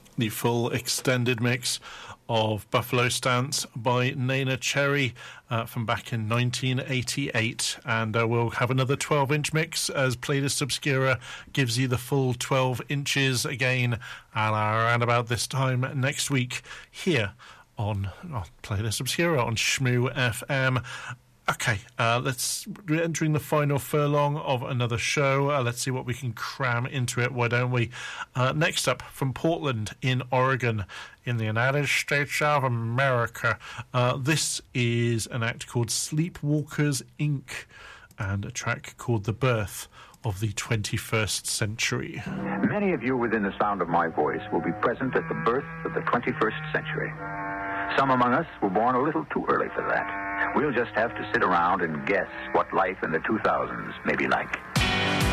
the full extended mix of Buffalo Stance by Neneh Cherry from back in 1988. And we'll have another 12-inch mix as Playlist Obscura gives you the full 12 inches again around about this time next week here on Playlist Obscura on Shmoo FM. Okay, we're entering the final furlong of another show. Let's see what we can cram into it, why don't we? Next up, from Portland in Oregon, in the United States of America, this is an act called Sleepwalkers, Inc., and a track called The Birth of the 21st Century. Many of you within the sound of my voice will be present at the birth of the 21st century. Some among us were born a little too early for that. We'll just have to sit around and guess what life in the 2000s may be like.